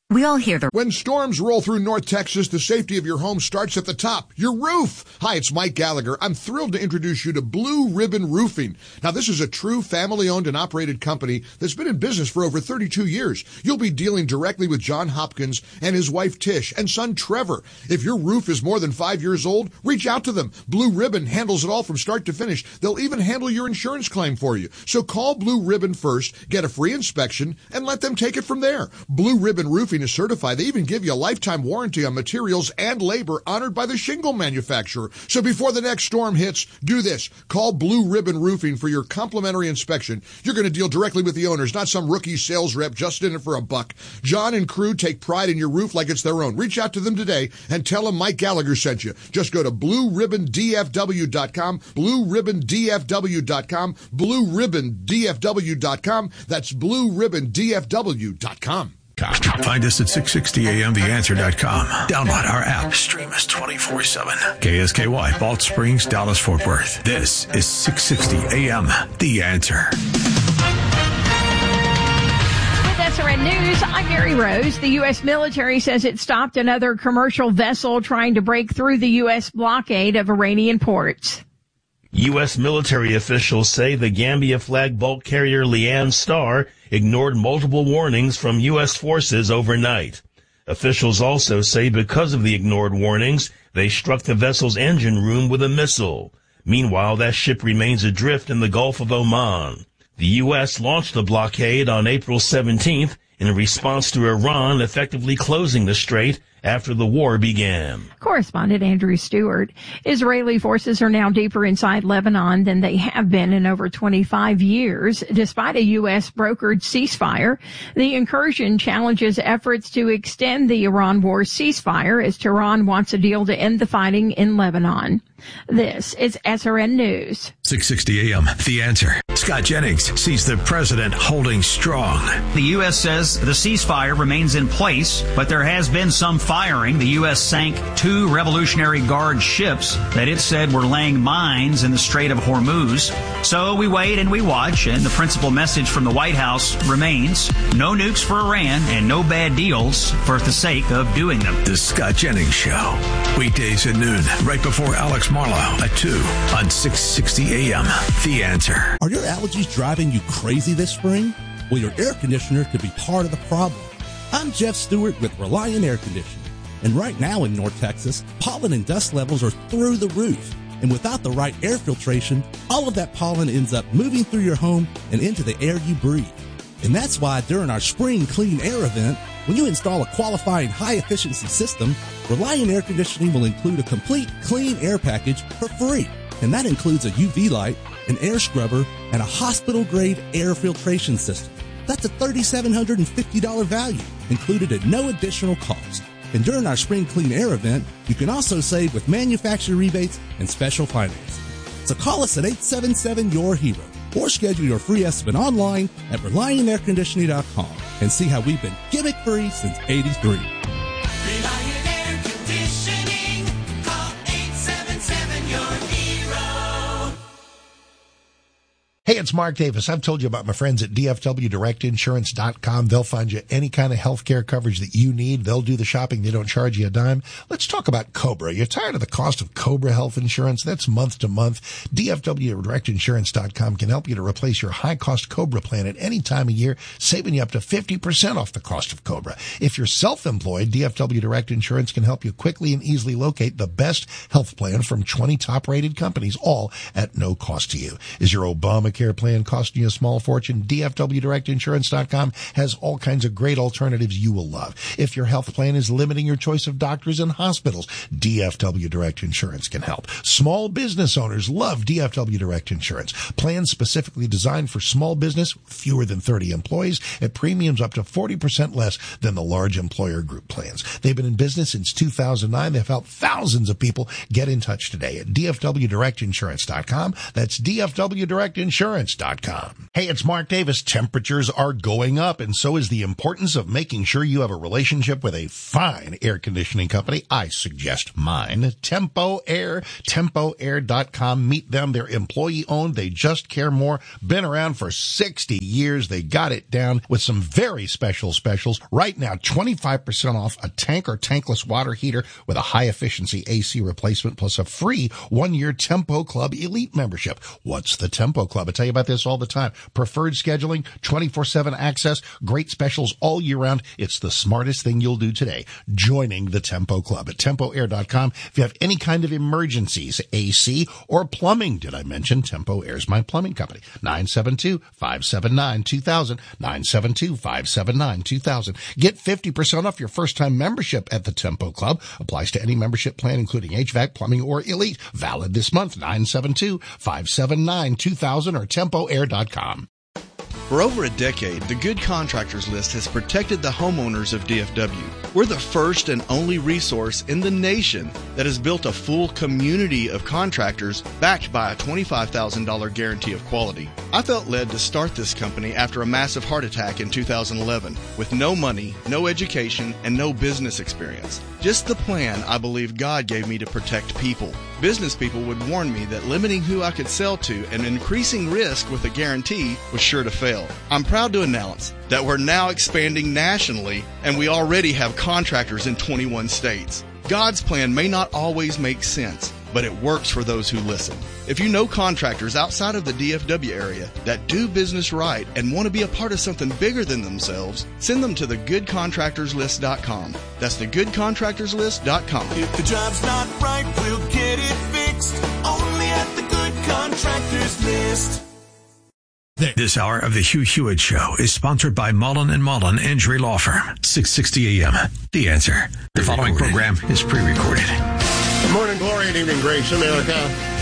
We all hear the... When storms roll through North Texas, the safety of your home starts at the top, your roof. Hi, it's Mike Gallagher. I'm thrilled to introduce you to Blue Ribbon Roofing. Now, this is a true family-owned and operated company that's been in business for over 32 years. You'll be dealing directly with John Hopkins and his wife Tish and son Trevor. If your roof is more than 5 years old, reach out to them. Blue Ribbon handles it all from start to finish. They'll even handle your insurance claim for you. So call Blue Ribbon first, get a free inspection, and let them take it from there. Blue Ribbon Roofing is certified. They even give you a lifetime warranty on materials and labor honored by the shingle manufacturer. So before the next storm hits, do this. Call Blue Ribbon Roofing for your complimentary inspection. You're going to deal directly with the owners, not some rookie sales rep just in it for a buck. John and crew take pride in your roof like it's their own. Reach out to them today and tell them Mike Gallagher sent you. Just go to BlueRibbonDFW.com, BlueRibbonDFW.com, BlueRibbonDFW.com. That's BlueRibbonDFW.com. Find us at 660amtheanswer.com. Download our app. Stream us 24/7. KSKY, Balch Springs, Dallas, Fort Worth. This is 660 AM, The Answer. With SRN News, I'm Mary Rose. The U.S. military says it stopped another commercial vessel trying to break through the U.S. blockade of Iranian ports. U.S. military officials say the Gambia flag bulk carrier Lian Star ignored multiple warnings from U.S. forces overnight. Officials also say because of the ignored warnings, they struck the vessel's engine room with a missile. Meanwhile, that ship remains adrift in the Gulf of Oman. The U.S. launched the blockade on April 17th in response to Iran effectively closing the strait after the war began. Correspondent Andrew Stewart. Israeli forces are now deeper inside Lebanon than they have been in over 25 years. Despite a U.S. brokered ceasefire, the incursion challenges efforts to extend the Iran war ceasefire as Tehran wants a deal to end the fighting in Lebanon. This is SRN News. 660 AM, The Answer. Scott Jennings sees the president holding strong. The U.S. says the ceasefire remains in place, but there has been some firing. The U.S. sank 2 Revolutionary Guard ships that it said were laying mines in the Strait of Hormuz. So we wait and we watch, and the principal message from the White House remains no nukes for Iran and no bad deals for the sake of doing them. The Scott Jennings Show. Weekdays at noon, right before Alex Marlowe at 2 on 660 AM. The Answer. Are your allergies driving you crazy this spring? Well, your air conditioner could be part of the problem. I'm Jeff Stewart with Reliant Air Conditioning. And right now in North Texas, pollen and dust levels are through the roof. And without the right air filtration, all of that pollen ends up moving through your home and into the air you breathe. And that's why during our Spring Clean Air event, when you install a qualifying high-efficiency system, Reliant Air Conditioning will include a complete clean air package for free. And that includes a UV light, an air scrubber, and a hospital-grade air filtration system. That's a $3,750 value, included at no additional cost. And during our Spring Clean Air event, you can also save with manufacturer rebates and special financing. So call us at 877-YOUR-HERO or schedule your free estimate online at ReliantAirConditioning.com and see how we've been gimmick-free since '83. Reliant Air Conditioning. Call 877-YOUR-HERO. Hey, it's Mark Davis. I've told you about my friends at DFWDirectInsurance.com. They'll find you any kind of health care coverage that you need. They'll do the shopping. They don't charge you a dime. Let's talk about Cobra. You're tired of the cost of Cobra health insurance? That's month to month. DFWDirectInsurance.com can help you to replace your high-cost Cobra plan at any time of year, saving you up to 50% off the cost of Cobra. If you're self-employed, DFW Direct Insurance can help you quickly and easily locate the best health plan from 20 top-rated companies, all at no cost to you. Is your Obamacare plan costing you a small fortune? DFWDirectInsurance.com has all kinds of great alternatives you will love. If your health plan is limiting your choice of doctors and hospitals, DFW Direct Insurance can help. Small business owners love DFW Direct Insurance. Plans specifically designed for small business, fewer than 30 employees, at premiums up to 40% less than the large employer group plans. They've been in business since 2009. They've helped thousands of people. Get in touch today at DFWDirectInsurance.com. That's DFWDirectInsurance.com. DeWittinsurance.com. Hey, it's Mark Davis. Temperatures are going up, and so is the importance of making sure you have a relationship with a fine air conditioning company. I suggest mine, Tempo Air, TempoAir.com. Meet them. They're employee-owned. They just care more. Been around for 60 years. They got it down with some very special specials. Right now, 25% off a tank or tankless water heater with a high-efficiency AC replacement plus a free 1-year Tempo Club Elite membership. What's the Tempo Club? I tell you about this all the time. Preferred scheduling, 24/7 access, great specials all year round. It's the smartest thing you'll do today, joining the Tempo Club at TempoAir.com. If you have any kind of emergencies, AC or plumbing, did I mention Tempo Air's my plumbing company? 972-579-2000, 972-579-2000. Get 50% off your first-time membership at the Tempo Club. Applies to any membership plan, including HVAC, plumbing, or Elite. Valid this month, 972-579-2000 or TempoAir.com. For over a decade, the Good Contractors List has protected the homeowners of DFW. We're the first and only resource in the nation that has built a full community of contractors backed by a $25,000 guarantee of quality. I felt led to start this company after a massive heart attack in 2011 with no money, no education, and no business experience. Just the plan I believe God gave me to protect people. Business people would warn me that limiting who I could sell to and increasing risk with a guarantee was sure to fail. I'm proud to announce that we're now expanding nationally, and we already have contractors in 21 states. God's plan may not always make sense, but it works for those who listen. If you know contractors outside of the DFW area that do business right and want to be a part of something bigger than themselves, send them to thegoodcontractorslist.com. That's thegoodcontractorslist.com. If the job's not right, we'll get it fixed. Only at the Good Contractors List. This hour of the Hugh Hewitt Show is sponsored by Mullen & Mullen Injury Law Firm. 660 AM. The Answer. The following program is pre-recorded. Good morning, glory, and evening, grace, America.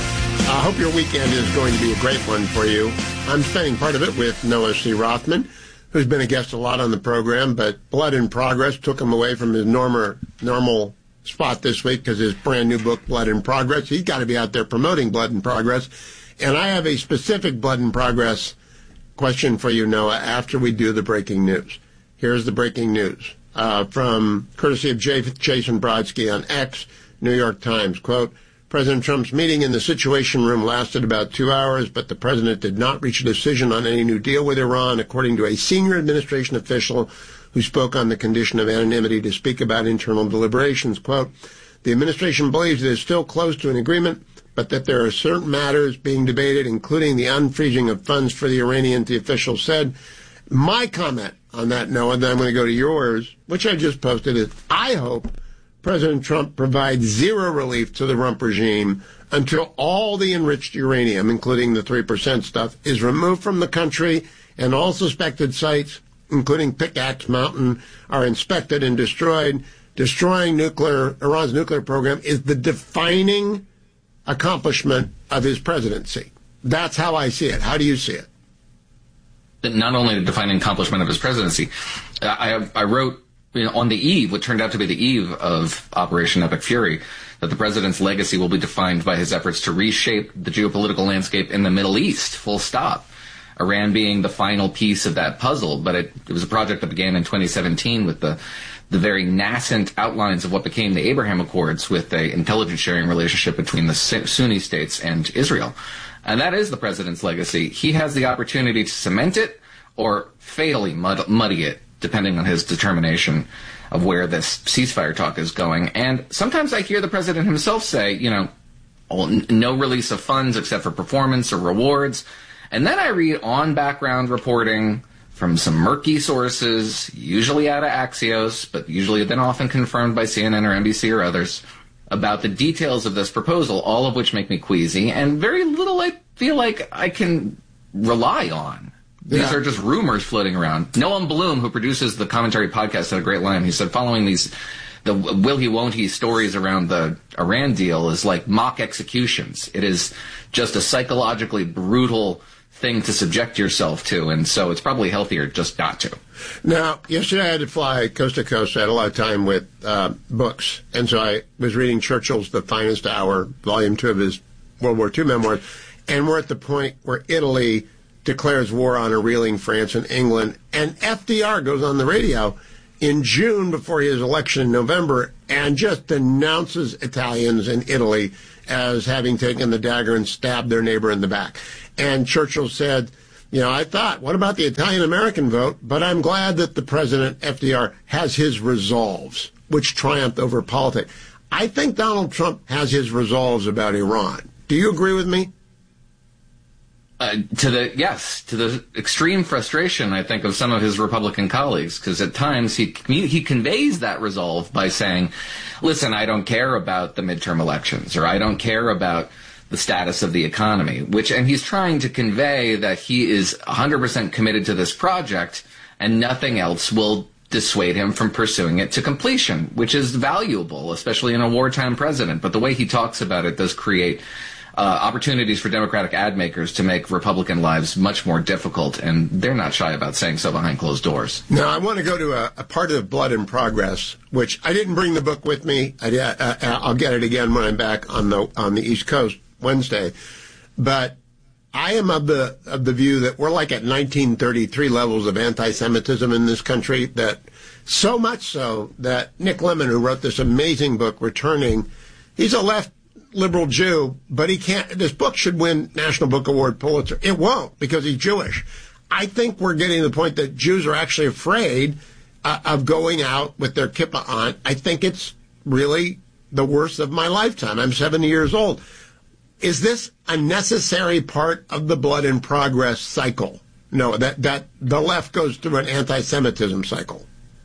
I hope your weekend is going to be a great one for you. I'm spending part of it with Noah C. Rothman, who's been a guest a lot on the program, but Blood in Progress took him away from his normal spot this week because his brand new book, Blood in Progress. He's got to be out there promoting Blood in Progress. And I have a specific Blood in Progress question for you, Noah, after we do the breaking news. Here's the breaking news from courtesy of Jason Brodsky on X, New York Times. Quote, President Trump's meeting in the Situation Room lasted about 2 hours, but the president did not reach a decision on any new deal with Iran, according to a senior administration official who spoke on the condition of anonymity to speak about internal deliberations. Quote, the administration believes it is still close to an agreement, but that there are certain matters being debated, including the unfreezing of funds for the Iranians, the official said. My comment on that, Noah, and then I'm going to go to yours, which I just posted, is I hope President Trump provides zero relief to the Rump regime until all the enriched uranium, including the 3% stuff, is removed from the country and all suspected sites, including Pickaxe Mountain, are inspected and destroyed. Destroying Iran's nuclear program is the defining accomplishment of his presidency. That's how I see it. How do you see it? Not only the defining accomplishment of his presidency, I wrote on the eve, what turned out to be the eve of Operation Epic Fury, that the president's legacy will be defined by his efforts to reshape the geopolitical landscape in the Middle East, full stop. Iran being the final piece of that puzzle, but it was a project that began in 2017 with the very nascent outlines of what became the Abraham Accords, with an intelligence sharing relationship between the Sunni states and Israel. And that is the president's legacy. He has the opportunity to cement it or fatally muddy it, depending on his determination of where this ceasefire talk is going. And sometimes I hear the president himself say, no release of funds except for performance or rewards. And then I read on background reporting from some murky sources, usually out of Axios, but usually then often confirmed by CNN or NBC or others, about the details of this proposal, all of which make me queasy, and very little I feel like I can rely on. These are just rumors floating around. Noam Bloom, who produces the Commentary podcast, had a great line. He said, following the will-he, won't-he stories around the Iran deal is like mock executions. It is just a psychologically brutal thing to subject yourself to, and so it's probably healthier just not to. Now, yesterday I had to fly coast to coast. I had a lot of time with books, and so I was reading Churchill's The Finest Hour, Volume 2 of his World War II memoirs, and we're at the point where Italy declares war on a reeling France and England. And FDR goes on the radio in June before his election in November and just denounces Italians in Italy as having taken the dagger and stabbed their neighbor in the back. And Churchill said, I thought, what about the Italian-American vote? But I'm glad that the president, FDR, has his resolves, which triumphed over politics. I think Donald Trump has his resolves about Iran. Do you agree with me? To the extreme frustration, I think, of some of his Republican colleagues, because at times he conveys that resolve by saying, listen, I don't care about the midterm elections, or I don't care about the status of the economy, and he's trying to convey that he is 100% committed to this project and nothing else will dissuade him from pursuing it to completion, which is valuable, especially in a wartime president. But the way he talks about it does create opportunities for Democratic ad makers to make Republican lives much more difficult, and they're not shy about saying so behind closed doors. Now, I want to go to a part of Blood in Progress, which I didn't bring the book with me. I'll get it again when I'm back on the East Coast Wednesday. But I am of the view that we're like at 1933 levels of anti-Semitism in this country, that so much so that Nick Lemon, who wrote this amazing book, Returning, he's a left liberal Jew, but he can't. This book should win National Book Award, Pulitzer. It won't, because he's Jewish. I think we're getting to the point that Jews are actually afraid of going out with their kippah on. I think it's really the worst of my lifetime. I'm 70 years old. Is this a necessary part of the Blood in Progress cycle? No, that the left goes through an anti-Semitism cycle.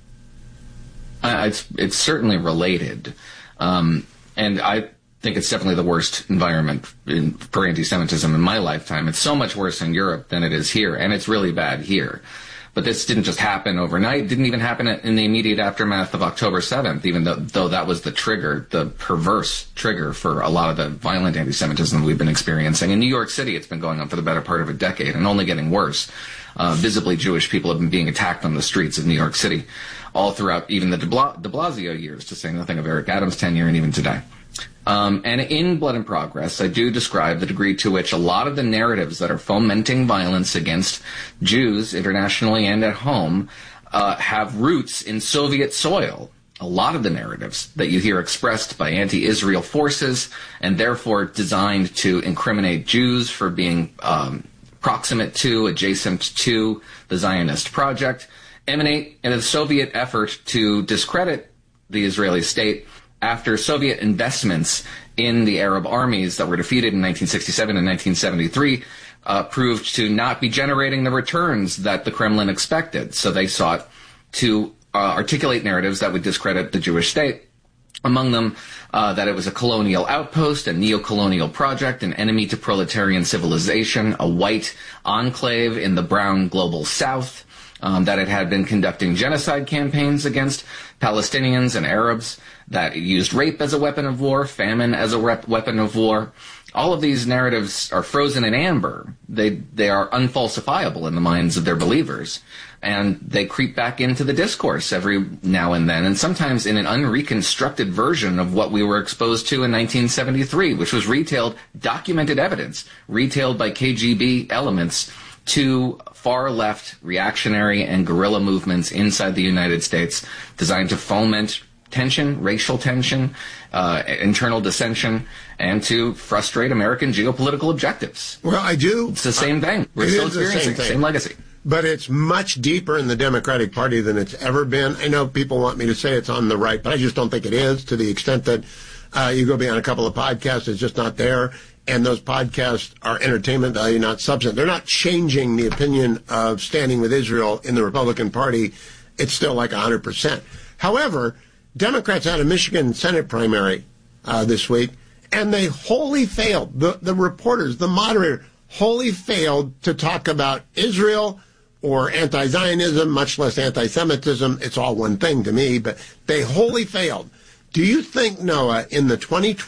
It's certainly related, and I think it's definitely the worst environment for anti-Semitism in my lifetime. It's so much worse in Europe than it is here, and it's really bad here. But this didn't just happen overnight. It didn't even happen in the immediate aftermath of October 7th, even though that was the trigger, the perverse trigger for a lot of the violent anti-Semitism we've been experiencing. In New York City, it's been going on for the better part of a decade and only getting worse. Visibly Jewish people have been being attacked on the streets of New York City all throughout even the de Blasio years, to say nothing of Eric Adams' tenure and even today. And in Blood in Progress, I do describe the degree to which a lot of the narratives that are fomenting violence against Jews internationally and at home have roots in Soviet soil. A lot of the narratives that you hear expressed by anti-Israel forces and therefore designed to incriminate Jews for being proximate to, adjacent to the Zionist project emanate in a Soviet effort to discredit the Israeli state after Soviet investments in the Arab armies that were defeated in 1967 and 1973 proved to not be generating the returns that the Kremlin expected. So they sought to articulate narratives that would discredit the Jewish state. Among them, that it was a colonial outpost, a neo-colonial project, an enemy to proletarian civilization, a white enclave in the brown global south, that it had been conducting genocide campaigns against Palestinians and Arabs, that it used rape as a weapon of war, famine as a weapon of war. All of these narratives are frozen in amber. They are unfalsifiable in the minds of their believers. And they creep back into the discourse every now and then, and sometimes in an unreconstructed version of what we were exposed to in 1973, which was retailed, documented evidence, retailed by KGB elements to far-left reactionary and guerrilla movements inside the United States designed to foment tension, racial tension, internal dissension, and to frustrate American geopolitical objectives. Well, I do. It's the same thing. We're still experiencing the same legacy. But it's much deeper in the Democratic Party than it's ever been. I know people want me to say it's on the right, but I just don't think it is, to the extent that you go beyond a couple of podcasts, it's just not there. And those podcasts are entertainment value, not substance. They're not changing the opinion of standing with Israel in the Republican Party. It's still like 100%. However, Democrats had a Michigan Senate primary this week, and they wholly failed. The reporters, the moderator, wholly failed to talk about Israel or anti-Zionism, much less anti-Semitism. It's all one thing to me, but they wholly failed. Do you think, Noah, in the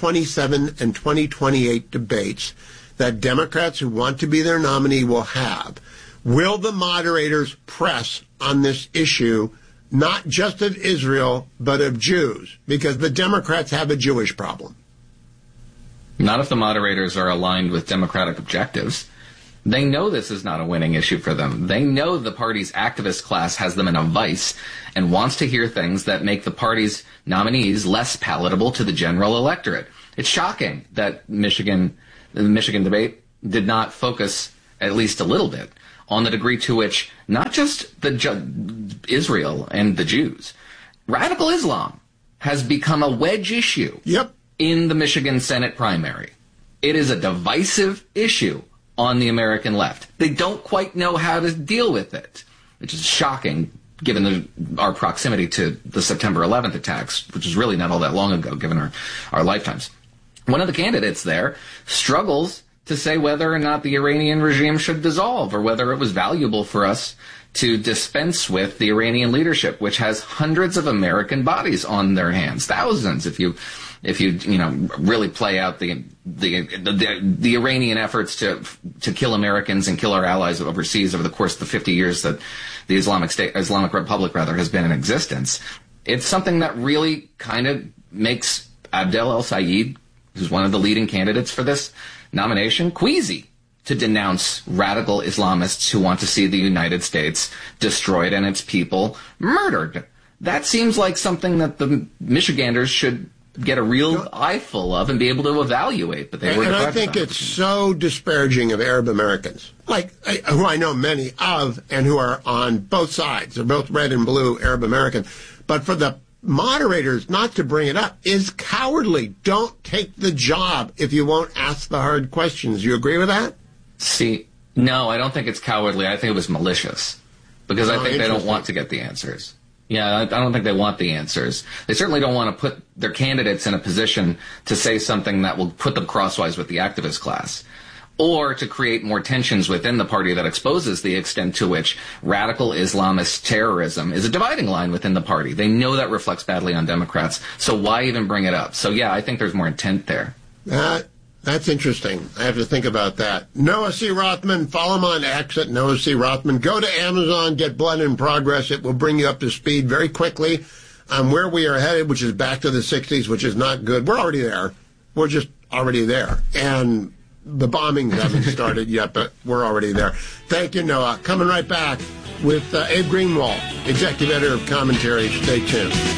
2027 and 2028 debates that Democrats who want to be their nominee will the moderators press on this issue, not just of Israel, but of Jews? Because the Democrats have a Jewish problem. Not if the moderators are aligned with Democratic objectives. They know this is not a winning issue for them. They know the party's activist class has them in a vice and wants to hear things that make the party's nominees less palatable to the general electorate. It's shocking that the Michigan debate did not focus, at least a little bit, on the degree to which not just Israel and the Jews, radical Islam has become a wedge issue in the Michigan Senate primary. It is a divisive issue on the American left. They don't quite know how to deal with it, which is shocking given our proximity to the September 11th attacks, which is really not all that long ago given our lifetimes. One of the candidates there struggles to say whether or not the Iranian regime should dissolve or whether it was valuable for us to dispense with the Iranian leadership, which has hundreds of American bodies on their hands, thousands if you really play out the Iranian efforts to kill Americans and kill our allies overseas over the course of the 50 years that the Islamic Republic has been in existence. It's something that really kind of makes Abdel El-Sayed, who's one of the leading candidates for this nomination, queasy to denounce radical Islamists who want to see the United States destroyed and its people murdered. That seems like something that the Michiganders should get a real eyeful of and be able to evaluate. But they were. And I think it's so disparaging of Arab Americans, who I know many of and who are on both sides. They're both red and blue Arab American. But for the moderators not to bring it up is cowardly. Don't take the job if you won't ask the hard questions. You agree with that? See, no, I don't think it's cowardly. I think it was malicious because I think they don't want to get the answers. Yeah, I don't think they want the answers. They certainly don't want to put their candidates in a position to say something that will put them crosswise with the activist class, or to create more tensions within the party that exposes the extent to which radical Islamist terrorism is a dividing line within the party. They know that reflects badly on Democrats, so why even bring it up? So yeah, I think there's more intent there. That's interesting. I have to think about that. Noah C. Rothman, follow him on X at Noah C. Rothman. Go to Amazon, get Blood in Progress. It will bring you up to speed very quickly on where we are headed, which is back to the 60s, which is not good. We're already there. We're just already there. And the bombings haven't started yet, but we're already there. Thank you, Noah. Coming right back with Abe Greenwald, Executive Editor of Commentary. Stay tuned.